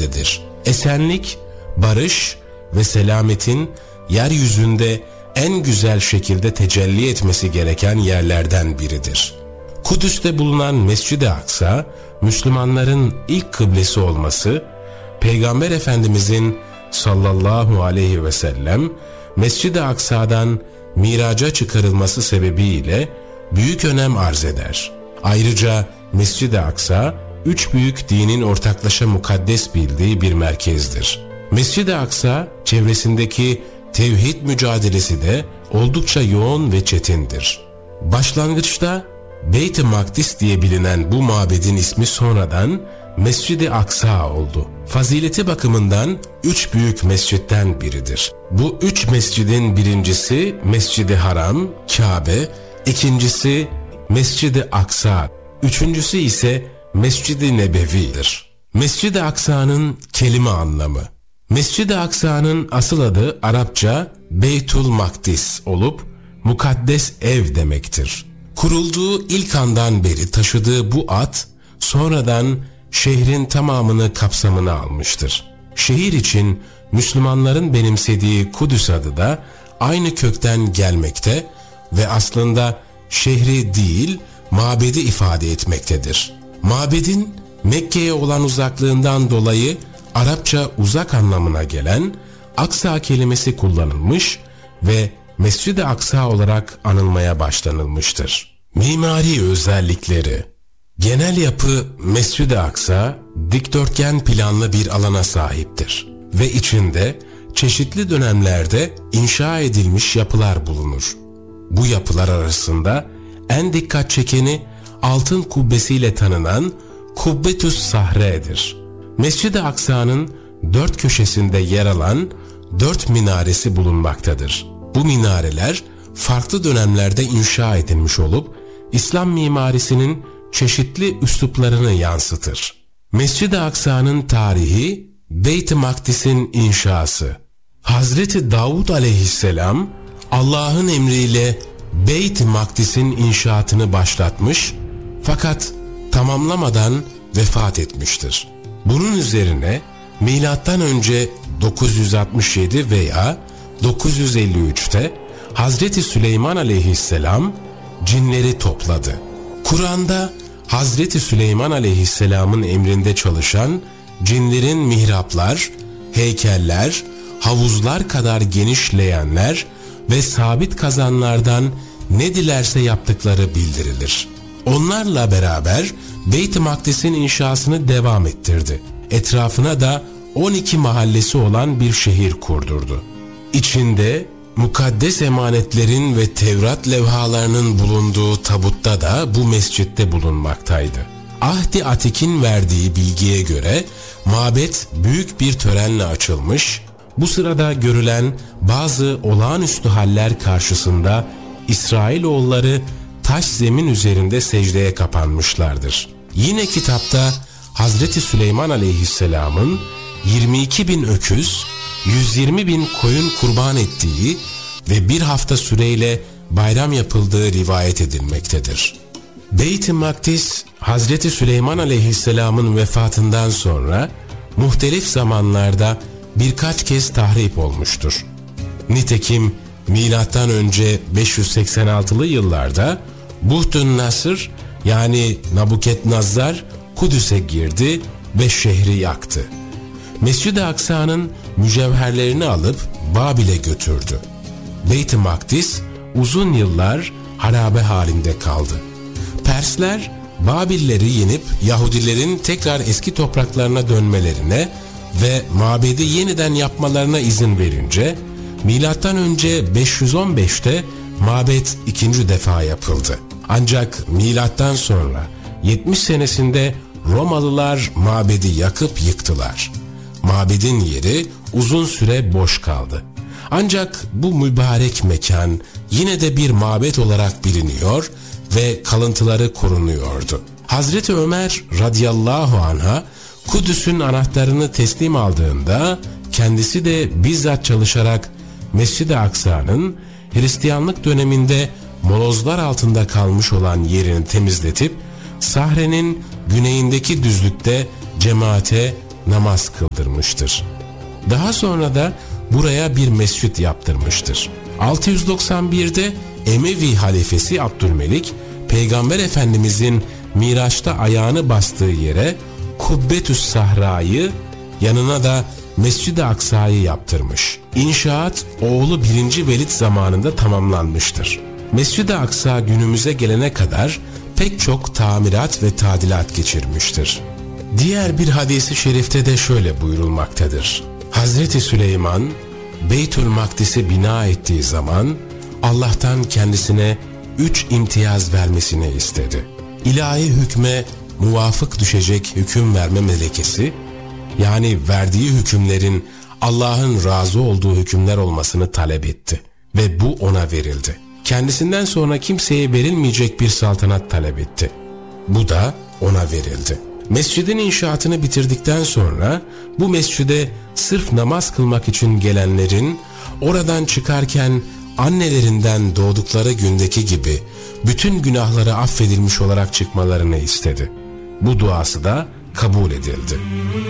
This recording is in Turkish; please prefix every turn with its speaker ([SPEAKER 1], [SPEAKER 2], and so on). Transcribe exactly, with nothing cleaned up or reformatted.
[SPEAKER 1] yerlerdedir. Esenlik, barış ve selametin yeryüzünde en güzel şekilde tecelli etmesi gereken yerlerden biridir. Kudüs'te bulunan Mescid-i Aksa, Müslümanların ilk kıblesi olması, Peygamber Efendimizin sallallahu aleyhi ve sellem Mescid-i Aksa'dan miraca çıkarılması sebebiyle büyük önem arz eder. Ayrıca Mescid-i Aksa, üç büyük dinin ortaklaşa mukaddes bildiği bir merkezdir. Mescid-i Aksa, çevresindeki tevhid mücadelesi de oldukça yoğun ve çetindir. Başlangıçta Beyt-i Makdis diye bilinen bu mabedin ismi sonradan Mescid-i Aksa oldu. Fazileti bakımından üç büyük mescitten biridir. Bu üç mescidin birincisi Mescid-i Haram, Kabe, ikincisi Mescid-i Aksa, üçüncüsü ise Mescid-i Nebevi'dir. Mescid-i Aksa'nın kelime anlamı. Mescid-i Aksa'nın asıl adı Arapça Beytul Makdis olup mukaddes ev demektir. Kurulduğu ilk andan beri taşıdığı bu ad sonradan şehrin tamamını kapsamına almıştır. Şehir için Müslümanların benimsediği Kudüs adı da aynı kökten gelmekte ve aslında şehri değil mabedi ifade etmektedir. Mabedin Mekke'ye olan uzaklığından dolayı Arapça uzak anlamına gelen Aksa kelimesi kullanılmış ve Mescid-i Aksa olarak anılmaya başlanılmıştır. Mimari özellikleri. Genel yapı Mescid-i Aksa dikdörtgen planlı bir alana sahiptir ve içinde çeşitli dönemlerde inşa edilmiş yapılar bulunur. Bu yapılar arasında en dikkat çekeni altın kubbesiyle tanınan Kubbetü's Sahre'dir. Mescid-i Aksa'nın dört köşesinde yer alan dört minaresi bulunmaktadır. Bu minareler farklı dönemlerde inşa edilmiş olup İslam mimarisinin çeşitli üsluplarını yansıtır. Mescid-i Aksa'nın tarihi Beyt-i Makdis'in inşası. Hazreti Davud aleyhisselam Allah'ın emriyle Beyt-i Makdis'in inşaatını başlatmış fakat tamamlamadan vefat etmiştir. Bunun üzerine milattan önce dokuz yüz altmış yedi veya dokuz yüz elli üçte Hazreti Süleyman aleyhisselam cinleri topladı. Kur'an'da Hazreti Süleyman aleyhisselamın emrinde çalışan cinlerin mihraplar, heykeller, havuzlar kadar geniş leğenler ve sabit kazanlardan ne dilerse yaptıkları bildirilir. Onlarla beraber Beyt-i Makdis'in inşasını devam ettirdi. Etrafına da on iki mahallesi olan bir şehir kurdurdu. İçinde mukaddes emanetlerin ve Tevrat levhalarının bulunduğu tabutta da bu mescitte bulunmaktaydı. Ahd-i Atik'in verdiği bilgiye göre mabet büyük bir törenle açılmış, bu sırada görülen bazı olağanüstü haller karşısında İsrailoğulları taş zemin üzerinde secdeye kapanmışlardır. Yine kitapta Hazreti Süleyman aleyhisselamın yirmi iki bin öküz, yüz yirmi bin koyun kurban ettiği ve bir hafta süreyle bayram yapıldığı rivayet edilmektedir. Beyt-i Makdis, Hazreti Süleyman aleyhisselamın vefatından sonra muhtelif zamanlarda birkaç kez tahrip olmuştur. Nitekim milattan önce beş yüz seksen altılı yıllarda Buhtun Nasır yani Nabukadnezzar Kudüs'e girdi ve şehri yaktı. Mescid-i Aksa'nın mücevherlerini alıp Babil'e götürdü. Beyt-i Makdis uzun yıllar harabe halinde kaldı. Persler Babilleri yenip Yahudilerin tekrar eski topraklarına dönmelerine ve mabedi yeniden yapmalarına izin verince milattan önce beş yüz on beşte mabet ikinci defa yapıldı. Ancak milattan sonra yetmiş senesinde Romalılar mabedi yakıp yıktılar. Mabedin yeri uzun süre boş kaldı. Ancak bu mübarek mekan yine de bir mabet olarak biliniyor ve kalıntıları korunuyordu. Hazreti Ömer radıyallahu anh'a Kudüs'ün anahtarını teslim aldığında kendisi de bizzat çalışarak Mescid-i Aksa'nın Hristiyanlık döneminde molozlar altında kalmış olan yerini temizletip Sahre'nin güneyindeki düzlükte cemaate namaz kıldırmıştır. Daha sonra da buraya bir mescit yaptırmıştır. altı yüz doksan birde Emevi halifesi Abdülmelik, Peygamber Efendimizin Miraç'ta ayağını bastığı yere Kubbetü's Sahra'yı, yanına da Mescid-i Aksa'yı yaptırmış. İnşaat oğlu birinci Velid zamanında tamamlanmıştır. Mescid-i Aksa günümüze gelene kadar pek çok tamirat ve tadilat geçirmiştir. Diğer bir hadis-i şerifte de şöyle buyurulmaktadır. Hazreti Süleyman Beytül Makdis'i bina ettiği zaman Allah'tan kendisine üç imtiyaz vermesini istedi. İlahi hükme muvafık düşecek hüküm verme melekesi, yani verdiği hükümlerin Allah'ın razı olduğu hükümler olmasını talep etti ve bu ona verildi. Kendisinden sonra kimseye verilmeyecek bir saltanat talep etti. Bu da ona verildi. Mescidin inşaatını bitirdikten sonra bu mescide sırf namaz kılmak için gelenlerin oradan çıkarken annelerinden doğdukları gündeki gibi bütün günahları affedilmiş olarak çıkmalarını istedi. Bu duası da kabul edildi.